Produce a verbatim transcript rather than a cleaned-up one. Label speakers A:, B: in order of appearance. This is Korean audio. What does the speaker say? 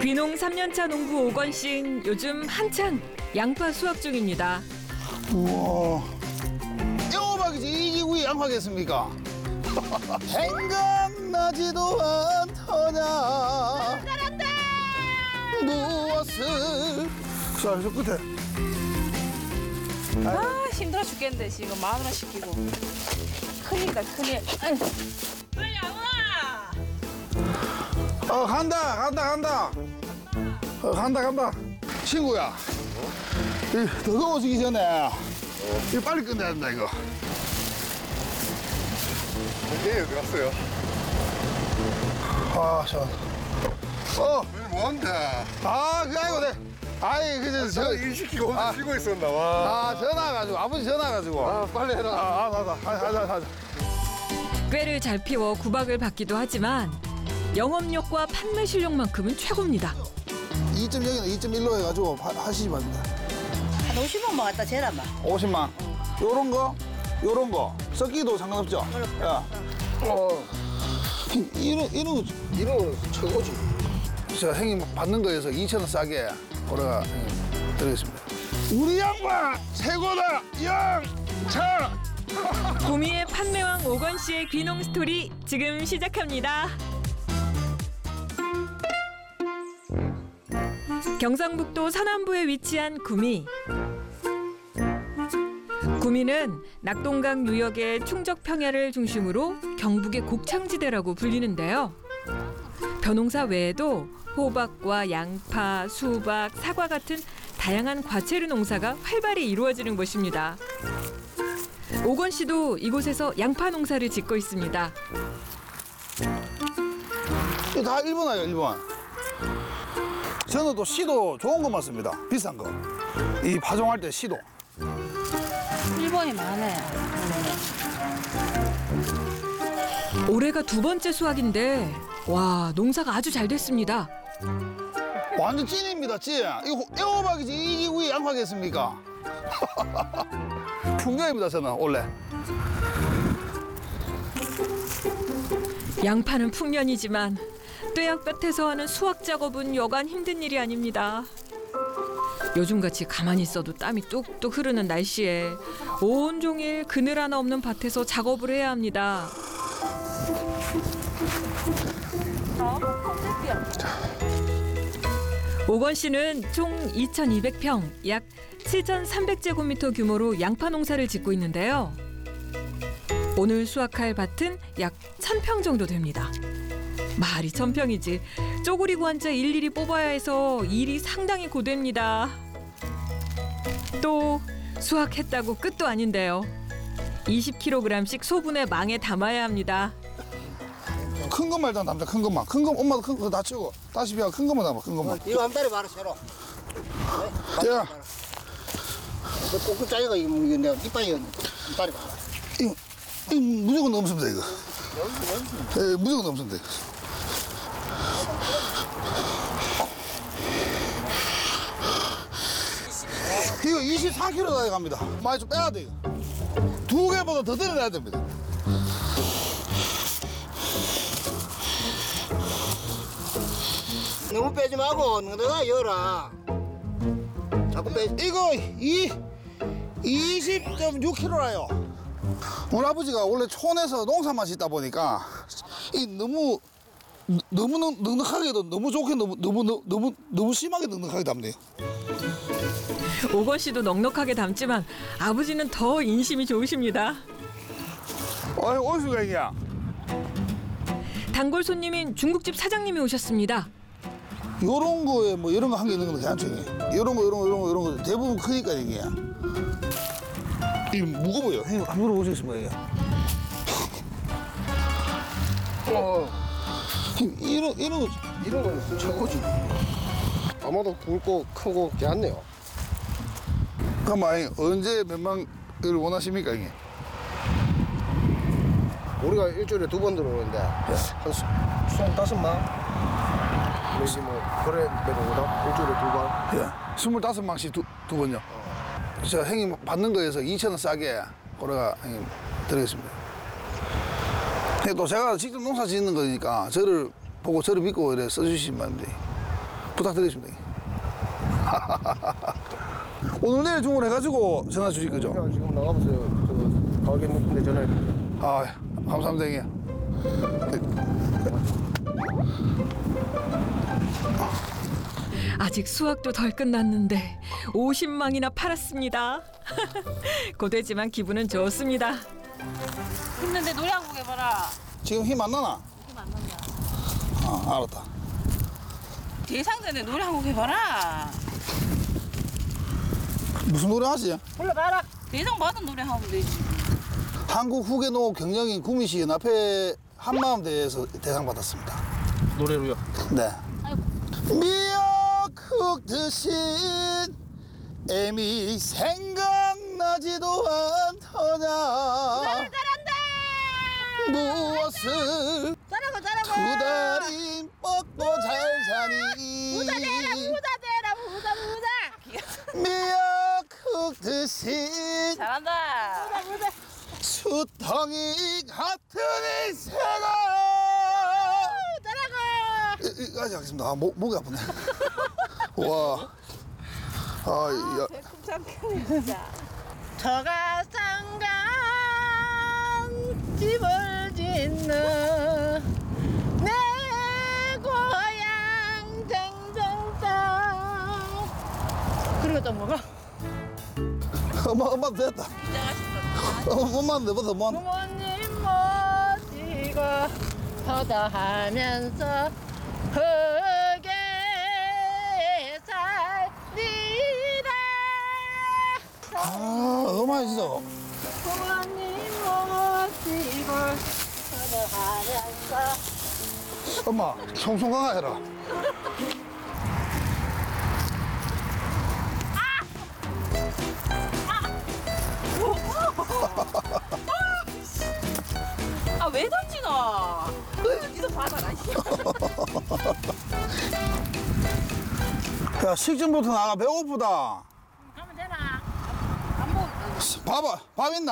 A: 귀농 삼 년차 농부 오건 씨는 요즘 한창 양파 수확 중입니다.
B: 우와, 애호박이지 이게 왜 양파겠습니까? 생각나지도 않더냐 무엇을. 자, 저 끝에.
C: 아 힘들어 죽겠는데 지금 마누라 시키고 큰일이다 큰일. 아유. 빨리 와.
B: 어, 간다 간다 간다 어, 간다 간다 친구야, 이 더 더워지기 전에 이거 빨리 끝내야 된다 이거.
D: 네, 어디 갔어요?
B: 아, 저. 어,
D: 왜 뭐한다?
B: 아, 그 아이고, 네. 아이, 그저
D: 저
B: 저.
D: 일 시키고 혼자
B: 아.
D: 쉬고 있었나 와.
B: 아, 전화 가지고 아버지 전화 가지고.
D: 아, 빨리 해라.
B: 아, 아, 맞아. 하자, 하자, 하자.
A: 꾀를 잘 피워 구박을 받기도 하지만 영업력과 판매 실력만큼은 최고입니다.
B: 이 점 영이나 이 점 일로 해가지고 하, 하시면 안 돼.
C: 한 오십 원 먹었다 재라마.
B: 오십만. 요런 거, 요런 거. 썩기도 상관없죠? 야. 어. 이런, 이런 거.
D: 이런 거 최고지.
B: 저 형님 받는 거에서 이천 원 싸게 우리가 드리겠습니다. 우리 양반 최고다. 영차.
A: 구미의 판매왕 오건 씨의 귀농 스토리 지금 시작합니다. 경상북도 서남부에 위치한 구미. 구미는 낙동강 유역의 충적 평야를 중심으로 경북의 곡창지대라고 불리는데요. 벼농사 외에도 호박과 양파, 수박, 사과 같은 다양한 과채류 농사가 활발히 이루어지는 곳입니다. 오건 씨도 이곳에서 양파 농사를 짓고 있습니다.
B: 이거 다 일 번 아니에요, 일 번. 저는 또 씨도 좋은 거 맞습니다. 비싼 거. 이 파종할 때 씨도.
C: 일본이 많아요.
A: 올해가 두 번째 수확인데 와, 농사가 아주 잘 됐습니다.
B: 완전 찐입니다, 찐. 이거 애호박이지 이게 왜 양파겠습니까? 풍년입니다, 저는 원래.
A: 양파는 풍년이지만 뙤약볕에서 하는 수확 작업은 여간 힘든 일이 아닙니다. 요즘같이 가만히 있어도 땀이 뚝뚝 흐르는 날씨에 온종일 그늘 하나 없는 밭에서 작업을 해야 합니다. 오건 씨는 총 이천이백 평, 약 칠천삼백 제곱미터 규모로 양파 농사를 짓고 있는데요. 오늘 수확할 밭은 약 천 평 정도 됩니다. 말이 천 평이지 쪼그리고 앉아 일일이 뽑아야 해서 일이 상당히 고됩니다. 또 수확했다고 끝도 아닌데요. 이십 킬로그램씩 소분해 망에 담아야 합니다.
B: 큰 것만 일단 담자, 큰 것만. 큰 거, 엄마도 큰 거 다 치고. 다시 비하 큰 것만 담아, 큰 것만.
E: 이거 한 달에 말아 새로.
B: 야,
E: 그 꼬꾸 짜이가 이거 내가 이빨이 이빨이 말아.
B: 이거, 이거 무조건 넘으면 돼, 이거. 예, 무조건 넘으면 돼. 이거 이십사 킬로그램 갑니다. 많이 좀 빼야 돼, 이거. 두 개보다 더 들어내야 됩니다.
E: 너무 빼지 말고 너가 열어. 자꾸 빼.
B: 이거 이 이십 점 육 킬로그램라요. 우리 아버지가 원래 촌에서 농사만 짓다 보니까 이 너무 너무 넉- 넉넉하게도 너무 좋게 너무 너무 너무 너무, 너무 심하게 넉넉하게 담네요.
A: 오건 씨도 넉넉하게 담지만 아버지는 더 인심이 좋으십니다.
B: 어이 어디서 이냐?
A: 단골 손님인 중국집 사장님이 오셨습니다.
B: 요런 거에 뭐 이런 거 한 개 있는 건 괜찮죠. 요런 거 요런 거 요런 거 이런 거 대부분 크니까 이게 이 무거워요. 형님 한번 물어보시겠습니까 이게?
D: 어,
B: 형님, 이런 이런 거
D: 이런 건 최고지. 아마도 굵고 크고 괜찮네요.
B: 잠깐만 언제 몇만 을 원하십니까 이게?
D: 우리가 일주일에 두 번 들어오는데 한 스물다섯 만. 그러지 뭐 그래 내려오다 일주일에 두 번.
B: 예, 스물다섯 망씩 두, 두 번요. 저 형님 받는 거에서 이천 원 싸게 우리가 형님 드리겠습니다. 또 제가 직접 농사 짓는 거니까 저를 보고 저를 믿고 이래 써주시면 안 돼. 부탁드리겠습니다. 오늘 내일 주문해가지고 전화 주실 거죠?
D: 그냥 지금 나가보세요. 저 가게 있는데 전화해.
B: 아, 감사합니다, 형님.
A: 아직 수확도 덜 끝났는데 오십 망이나 팔았습니다. 고되지만 기분은 좋습니다.
C: 힘든데 노래 한 곡 해봐라.
B: 지금 힘 안 나나?
C: 힘 안 난다.
B: 아, 알았다.
C: 대상자네 노래 한 곡 해봐라.
B: 무슨 노래 하지?
C: 불러봐라. 대상 받은 노래 하면 되지.
B: 한국 후계노 경영인 구미시연합회 한마음대회에서 대상 받았습니다.
D: 노래로요?
B: 네. 미역국 드신 애미 생각나지도 않더냐.
C: 잘한다.
B: 무엇을
C: 잘하고 잘하고.
B: 두 달이 먹고 잘 자니.
C: 부자 되라 부자 부자.
B: 미역국 드신
C: 잘한다. 부자 부자.
B: 수덩이 같은 인생아.
C: 잘하고.
B: 이- 이까지 하겠습니다. 아, 목, 목이 아프네. 와. 아, 야.
C: 참 크네 진짜. 저가상간 집을 짓는 내 고향 쟁쟁장. 그리고 또 뭐가?
B: 엄마, 엄마 됐다. 어, 엄마 내보다 뭐.
C: 부모님 모시고 허다하면서 흙에 살리라.
B: 아, 엄마 진짜.
C: 부모님 모시고 허다하면서.
B: 엄마, 송송강아 해라.
C: 아 왜 던지노? 니도 받아라.
B: 야, 식전부터 나가. 배고프다.
C: 가면 되나? 안 먹을
B: 봐봐, 밥 있나?